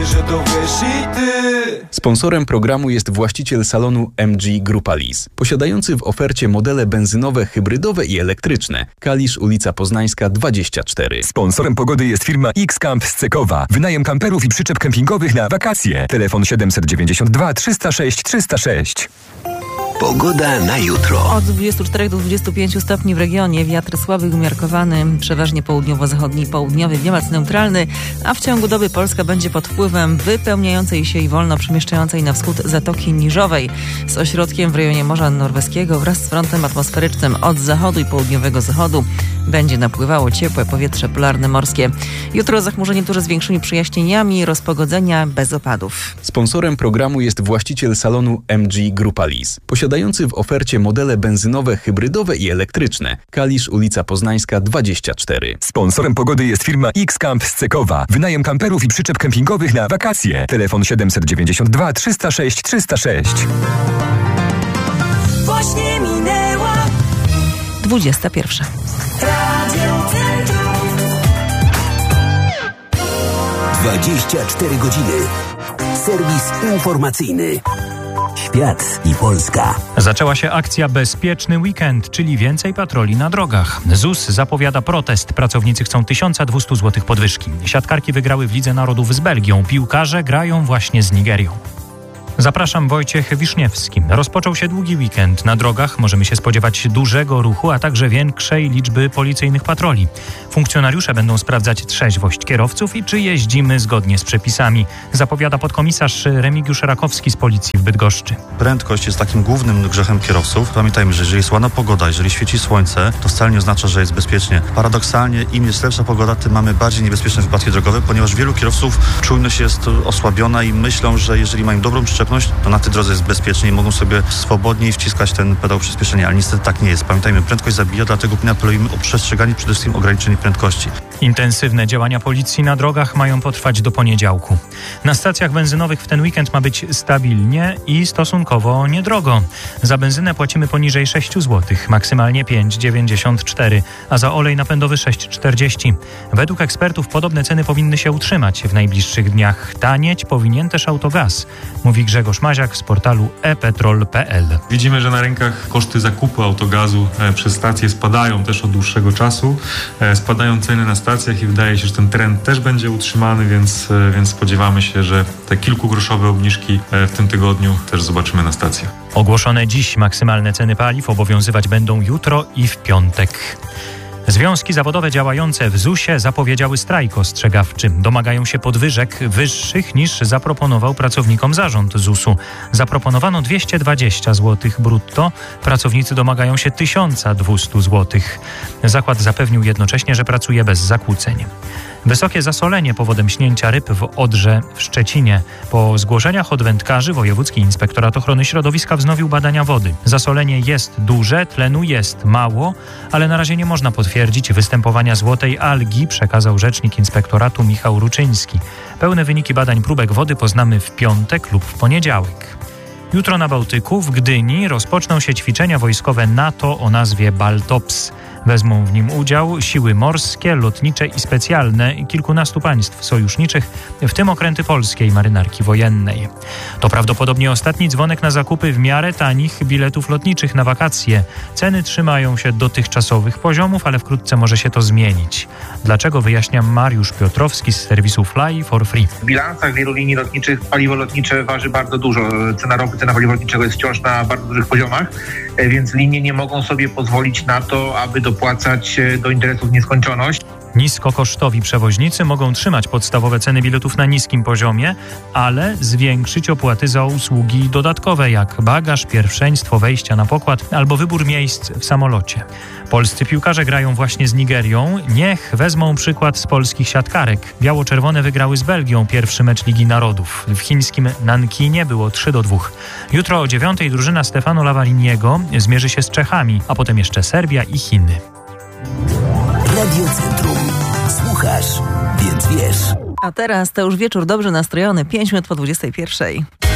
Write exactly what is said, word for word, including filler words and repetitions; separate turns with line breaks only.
że to wiesz i ty.
Sponsorem programu jest właściciel salonu M G Grupa Lease, posiadający w ofercie modele benzynowe, hybrydowe i elektryczne. Kalisz, ulica Poznańska dwadzieścia cztery.
Sponsorem pogody jest firma X-Camp z Cekowa. Wynajem kamperów i przyczep kempingowych na wakacje. Telefon siedem dziewięć dwa trzysta sześć trzysta sześć.
Pogoda na jutro.
Od dwudziestu czterech do dwudziestu pięciu stopni w regionie. Wiatr słaby i umiarkowany, przeważnie południowo-zachodni i południowy, wiatr neutralny, a w ciągu doby Polska będzie pod wpływem wypełniającej się i wolno przemieszczającej na wschód Zatoki Niżowej z ośrodkiem w rejonie Morza Norweskiego wraz z frontem atmosferycznym od zachodu i południowego zachodu. Będzie napływało ciepłe powietrze polarne morskie. Jutro zachmurzenie tuż z większymi przejaśnieniami, rozpogodzenia bez opadów.
Sponsorem programu jest właściciel salonu M G Grupa Lease, posiadający w ofercie modele benzynowe, hybrydowe i elektryczne. Kalisz, ulica Poznańska dwadzieścia cztery.
Sponsorem pogody jest firma X-Camp z Cekowa. Wynajem kamperów i przyczep kempingowych na wakacje. Telefon siedem dziewięć dwa trzysta sześć trzysta sześć.
Właśnie minęła
dwudziesta pierwsza.
Radio Centrum.
dwadzieścia cztery godziny. Serwis informacyjny. Świat i Polska.
Zaczęła się akcja Bezpieczny Weekend, czyli więcej patroli na drogach. Z U S zapowiada protest. Pracownicy chcą tysiąc dwieście złotych podwyżki. Siatkarki wygrały w Lidze Narodów z Belgią. Piłkarze grają właśnie z Nigerią. Zapraszam, Wojciech Wiszniewski. Rozpoczął się długi weekend. Na drogach możemy się spodziewać dużego ruchu, a także większej liczby policyjnych patroli. Funkcjonariusze będą sprawdzać trzeźwość kierowców i czy jeździmy zgodnie z przepisami, zapowiada podkomisarz Remigiusz Rakowski z Policji w Bydgoszczy.
Prędkość jest takim głównym grzechem kierowców. Pamiętajmy, że jeżeli jest ładna pogoda, jeżeli świeci słońce, to wcale nie oznacza, że jest bezpiecznie. Paradoksalnie, im jest lepsza pogoda, tym mamy bardziej niebezpieczne wypadki drogowe, ponieważ wielu kierowców czujność jest osłabiona i myślą, że jeżeli mają dobrą przyczepność, to na tej drodze jest bezpiecznie i mogą sobie swobodniej wciskać ten pedał przyspieszenia, ale niestety tak nie jest. Pamiętajmy, prędkość zabija, dlatego apelujemy o przestrzeganie przede wszystkim ograniczeń prędkości.
Intensywne działania policji na drogach mają potrwać do poniedziałku. Na stacjach benzynowych w ten weekend ma być stabilnie i stosunkowo niedrogo. Za benzynę płacimy poniżej sześć złotych, maksymalnie pięć dziewięćdziesiąt cztery, a za olej napędowy sześć czterdzieści. Według ekspertów podobne ceny powinny się utrzymać w najbliższych dniach. Tanieć powinien też autogaz, mówi Grzegorz Maziak z portalu e petrol kropka p l.
Widzimy, że na rynkach koszty zakupu autogazu przez stacje spadają też od dłuższego czasu. Spadają ceny na stacjach i wydaje się, że ten trend też będzie utrzymany, więc, więc spodziewamy się, że te kilkugroszowe obniżki w tym tygodniu też zobaczymy na stacjach.
Ogłoszone dziś maksymalne ceny paliw obowiązywać będą jutro i w piątek. Związki zawodowe działające w Z U S-ie zapowiedziały strajk ostrzegawczy. Domagają się podwyżek wyższych niż zaproponował pracownikom zarząd Z U S-u. Zaproponowano dwieście dwadzieścia złotych brutto, pracownicy domagają się tysiąc dwieście złotych. Zakład zapewnił jednocześnie, że pracuje bez zakłóceń. Wysokie zasolenie powodem śnięcia ryb w Odrze w Szczecinie. Po zgłoszeniach od wędkarzy Wojewódzki Inspektorat Ochrony Środowiska wznowił badania wody. Zasolenie jest duże, tlenu jest mało, ale na razie nie można potwierdzić występowania złotej algi, przekazał rzecznik inspektoratu Michał Ruczyński. Pełne wyniki badań próbek wody poznamy w piątek lub w poniedziałek. Jutro na Bałtyku w Gdyni rozpoczną się ćwiczenia wojskowe NATO o nazwie Baltops. Wezmą w nim udział siły morskie, lotnicze i specjalne kilkunastu państw sojuszniczych, w tym okręty polskiej marynarki wojennej. To prawdopodobnie ostatni dzwonek na zakupy w miarę tanich biletów lotniczych na wakacje. Ceny trzymają się dotychczasowych poziomów, ale wkrótce może się to zmienić. Dlaczego, wyjaśnia Mariusz Piotrowski z serwisu Fly for Free.
W bilansach wielu linii lotniczych paliwo lotnicze waży bardzo dużo. Cena ropy, cena paliwa lotniczego jest wciąż na bardzo dużych poziomach, więc linie nie mogą sobie pozwolić na to, aby dopłacać do interesów w nieskończoność.
Niskokosztowi przewoźnicy mogą trzymać podstawowe ceny biletów na niskim poziomie, ale zwiększyć opłaty za usługi dodatkowe, jak bagaż, pierwszeństwo wejścia na pokład albo wybór miejsc w samolocie. Polscy piłkarze grają właśnie z Nigerią. Niech wezmą przykład z polskich siatkarek. Biało-czerwone wygrały z Belgią pierwszy mecz Ligi Narodów. W chińskim Nankinie było trzy do dwóch. Jutro o dziewiątej drużyna Stefano Lavariniego zmierzy się z Czechami, a potem jeszcze Serbia i Chiny.
Radio Centrum. Słuchasz, więc wiesz.
A teraz to już wieczór dobrze nastrojony, pięć minut po dwudziestej pierwszej.